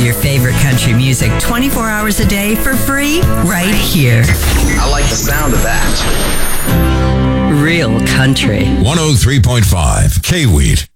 Your favorite country music 24 hours a day for free right here. I like the sound of that. Real country. 103.5 K-Wheat.